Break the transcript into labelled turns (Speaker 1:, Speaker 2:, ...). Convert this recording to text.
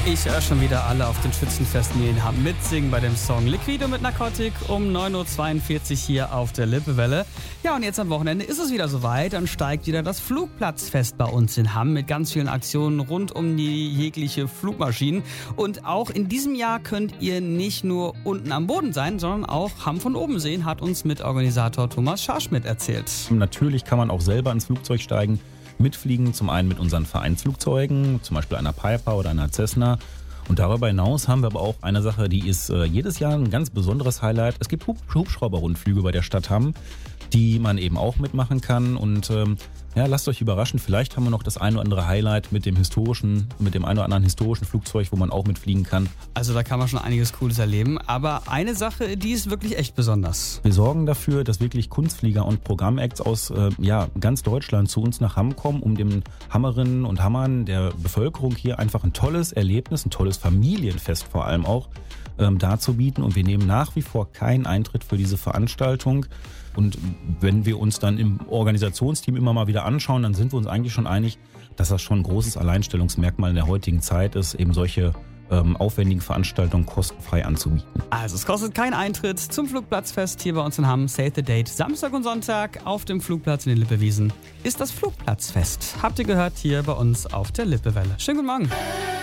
Speaker 1: Ich höre schon wieder alle auf den Schützenfesten hier in Hamm mitsingen bei dem Song Liquido mit Narcotic um 9.42 Uhr hier auf der Lippewelle. Ja, und jetzt am Wochenende ist es wieder soweit. Dann steigt wieder das Flugplatzfest bei uns in Hamm mit ganz vielen Aktionen rund um die jegliche Flugmaschinen. Und auch in diesem Jahr könnt ihr nicht nur unten am Boden sein, sondern auch Hamm von oben sehen, hat uns Mitorganisator Thomas Scharschmidt erzählt.
Speaker 2: Natürlich kann man auch selber ins Flugzeug steigen, mitfliegen, zum einen mit unseren Vereinsflugzeugen, zum Beispiel einer Piper oder einer Cessna. Und darüber hinaus haben wir aber auch eine Sache, die ist jedes Jahr ein ganz besonderes Highlight. Es gibt Hubschrauberrundflüge bei der Stadt Hamm, die man eben auch mitmachen kann. Und lasst euch überraschen, vielleicht haben wir noch das ein oder andere Highlight mit dem ein oder anderen historischen Flugzeug, wo man auch mitfliegen kann.
Speaker 1: Also da kann man schon einiges Cooles erleben. Aber eine Sache, die ist wirklich echt besonders.
Speaker 2: Wir sorgen dafür, dass wirklich Kunstflieger und Programmacts aus ganz Deutschland zu uns nach Hamm kommen, um den Hammerinnen und Hammern der Bevölkerung hier einfach ein tolles Erlebnis, ein tolles Familienfest vor allem auch darzubieten. Und wir nehmen nach wie vor keinen Eintritt für diese Veranstaltung. Und wenn wir uns dann im Organisationsteam immer mal wieder anschauen, dann sind wir uns eigentlich schon einig, dass das schon ein großes Alleinstellungsmerkmal in der heutigen Zeit ist, eben solche aufwendigen Veranstaltungen kostenfrei anzubieten.
Speaker 1: Also es kostet keinen Eintritt zum Flugplatzfest hier bei uns in Hamm. Save the date. Samstag und Sonntag auf dem Flugplatz in den Lippewiesen ist das Flugplatzfest. Habt ihr gehört hier bei uns auf der Lippewelle. Schönen guten Morgen.